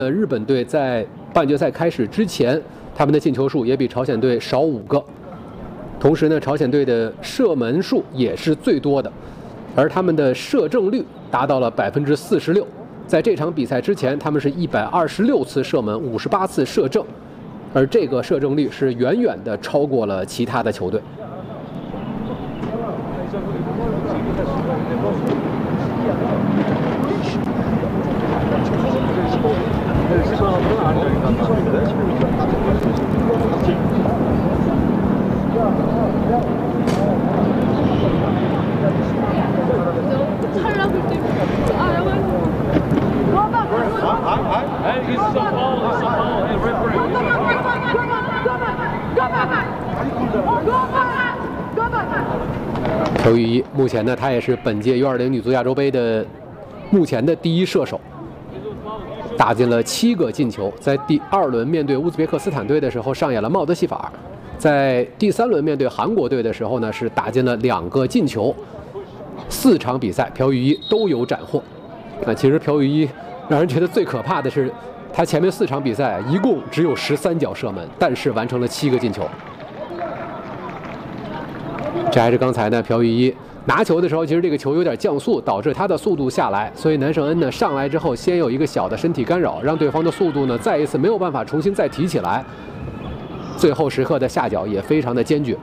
日本队在半决赛开始之前，他们的进球数也比朝鲜队少5个。同时呢，朝鲜队的射门数也是最多的，而他们的射正率达到了46%。在这场比赛之前，他们是126次射门，58次射正，而这个射正率是远远的超过了其他的球队。 朴宇一目前呢，他也是本届U20女足亚洲杯的目前的第1射手，打进了7个进球。在第2轮面对乌兹别克斯坦队的时候上演了帽子戏法，在第3轮面对韩国队的时候呢，是打进了2个进球。4场比赛，朴宇一都有斩获。那其实朴宇一让人觉得最可怕的是，他前面4场比赛一共只有13脚射门，但是完成了7个进球。 这还是刚才呢，朴宇一拿球的时候，其实这个球有点降速，导致他的速度下来，所以南胜恩呢上来之后，先有一个小的身体干扰，让对方的速度呢再一次没有办法重新再提起来。最后时刻的下脚也非常的坚决。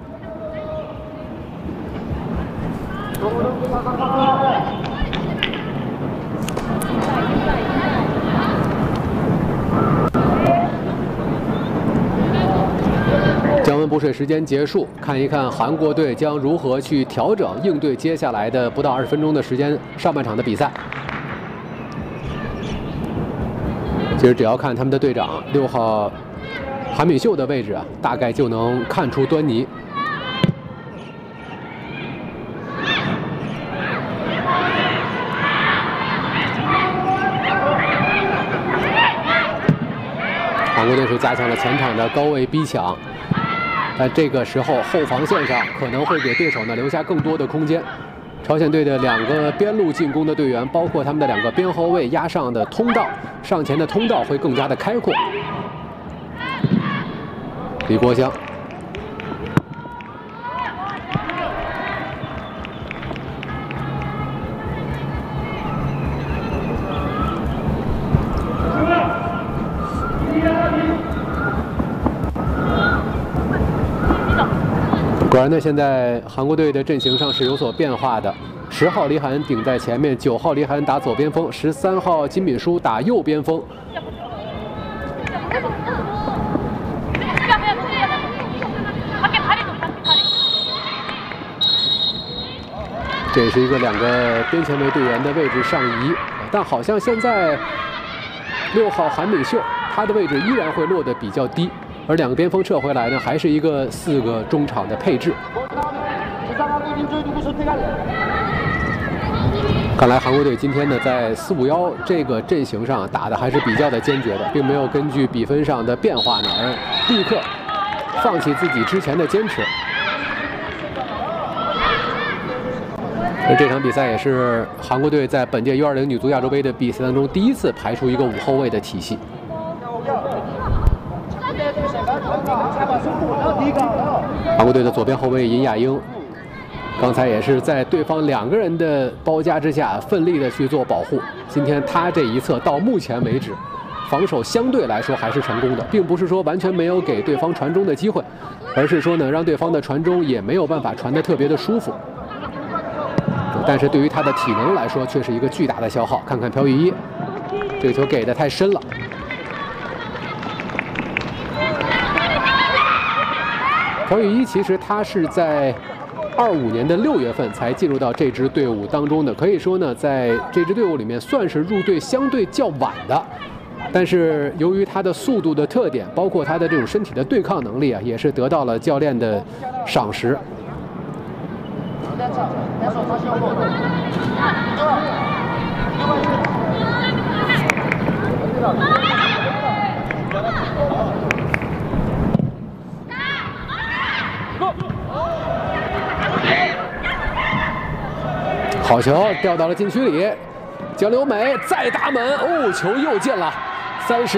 降温补水时间结束，看一看韩国队将如何去调整应对接下来的不到20分钟的时间上半场的比赛。其实只要看他们的队长6号韩敏秀的位置啊，大概就能看出端倪。韩国队是加强了前场的高位逼抢。 但这个时候后防线上可能会给对手呢留下更多的空间。朝鲜队的2个边路进攻的队员，包括他们的2个边后卫压上的通道，上前的通道会更加的开阔。李国香。 果然呢，现在韩国队的阵型上是有所变化的。10号李海恩顶在前面，9号李海恩打左边锋，13号金敏书打右边锋。这也是一个2个边前卫队员的位置上移，但好像现在6号韩敏秀他的位置依然会落得比较低。 而2个边锋撤回来呢，还是一个4个中场的配置。看来韩国队今天呢，在4-5-1这个阵型上打的还是比较的坚决的，并没有根据比分上的变化呢而立刻放弃自己之前的坚持。而这场比赛也是韩国队在本届U20女足亚洲杯的比赛当中第1次排出一个5后卫的体系。 韩国队的左边后卫尹雅英，刚才也是在对方2个人的包夹之下，奋力的去做保护。今天他这一侧到目前为止，防守相对来说还是成功的，并不是说完全没有给对方传中的机会，而是说呢，让对方的传中也没有办法传得特别的舒服。但是对于他的体能来说，却是一个巨大的消耗。看看朴宇一，这个球给的太深了。 朴宇一其实他是在25年的6月份才进入到这支队伍当中的，可以说呢，在这支队伍里面算是入队相对较晚的。但是由于他的速度的特点，包括他的这种身体的对抗能力啊，也是得到了教练的赏识。好球，掉到了禁区里。江留美再打门，哦，球又进了。 30。